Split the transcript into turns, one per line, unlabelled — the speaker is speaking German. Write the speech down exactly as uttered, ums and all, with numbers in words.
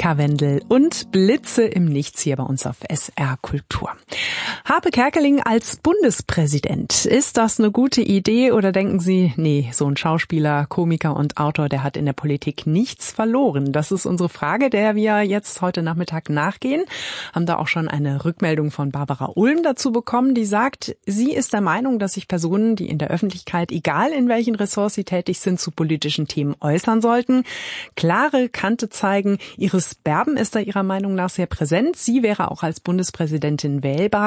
Annika Wendel und Blitze im Nichts hier bei uns auf S R Kultur. Harpe Kerkeling als Bundespräsident. Ist das eine gute Idee oder denken Sie, nee, so ein Schauspieler, Komiker und Autor, der hat in der Politik nichts verloren? Das ist unsere Frage, der wir jetzt heute Nachmittag nachgehen. Haben da auch schon eine Rückmeldung von Barbara Ulm dazu bekommen, die sagt, sie ist der Meinung, dass sich Personen, die in der Öffentlichkeit, egal in welchen Ressorts sie tätig sind, zu politischen Themen äußern sollten. Klare Kante zeigen. Iris Berben ist da ihrer Meinung nach sehr präsent. Sie wäre auch als Bundespräsidentin wählbar.